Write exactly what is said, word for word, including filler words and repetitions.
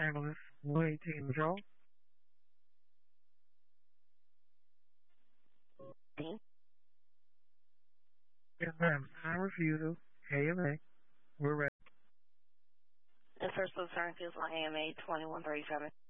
analyst, one eighteen Joe. Yes, ma'am. I refuse. A M A. We're ready. The first concern is on A M A twenty-one thirty-seven.